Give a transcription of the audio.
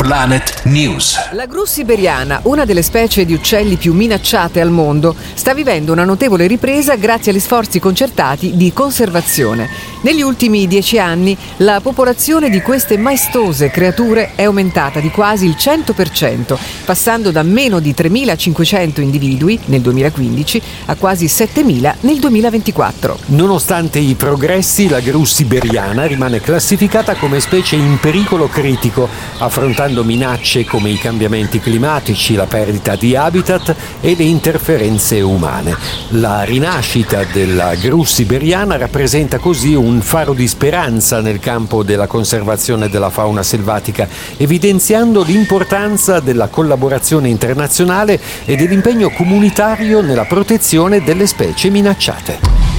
Planet News. La gru siberiana, una delle specie di uccelli più minacciate al mondo, sta vivendo una notevole ripresa grazie agli sforzi concertati di conservazione. Negli ultimi 10 anni la popolazione di queste maestose creature è aumentata di quasi il 100%, passando da meno di 3.500 individui nel 2015 a quasi 7.000 nel 2024. Nonostante i progressi, la gru siberiana rimane classificata come specie in pericolo critico, affrontando minacce come i cambiamenti climatici, la perdita di habitat e le interferenze umane. La rinascita della gru siberiana rappresenta così un faro di speranza nel campo della conservazione della fauna selvatica, evidenziando l'importanza della collaborazione internazionale e dell'impegno comunitario nella protezione delle specie minacciate.